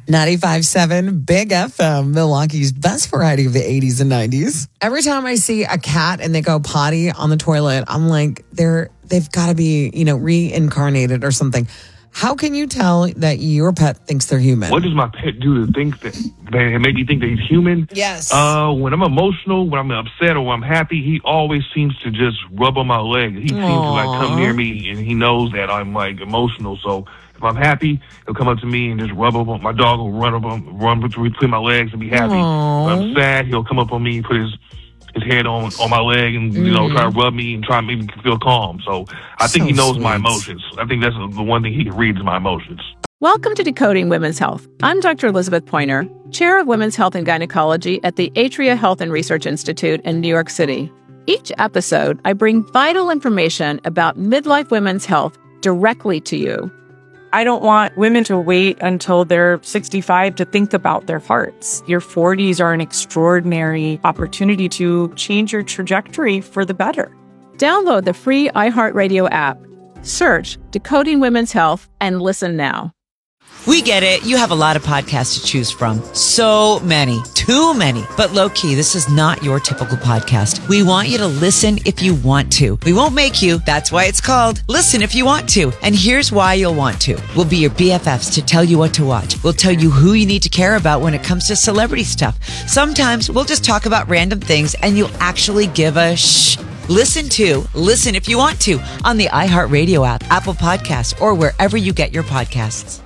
95.7 Big FM, Milwaukee's best variety of the 80s and 90s. Every time I see a cat and they go potty on the toilet, I'm like, they've got to be, reincarnated or something. How can you tell that your pet thinks they're human? What does my pet do to think that it made me think that he's human? Yes. When I'm emotional, when I'm upset, or when I'm happy, he always seems to just rub on my leg. He seems to come near me, and he knows that I'm emotional. So if I'm happy, he'll come up to me and just rub up on my dog. Will run between my legs and be happy. If I'm sad, he'll come up on me, put his head on my leg and, try to rub me and try to make me feel calm. So I think he knows my emotions. I think that's the one thing he reads, my emotions. Welcome to Decoding Women's Health. I'm Dr. Elizabeth Pointer, Chair of Women's Health and Gynecology at the Atria Health and Research Institute in New York City. Each episode, I bring vital information about midlife women's health directly to you. I don't want women to wait until they're 65 to think about their hearts. Your 40s are an extraordinary opportunity to change your trajectory for the better. Download the free iHeartRadio app. Search Decoding Women's Health and listen now. We get it. You have a lot of podcasts to choose from. So many. Too many. But low-key, this is not your typical podcast. We want you to listen if you want to. We won't make you. That's why it's called Listen If You Want To. And here's why you'll want to. We'll be your BFFs to tell you what to watch. We'll tell you who you need to care about when it comes to celebrity stuff. Sometimes we'll just talk about random things and you'll actually give a shh. Listen If You Want To on the iHeartRadio app, Apple Podcasts, or wherever you get your podcasts.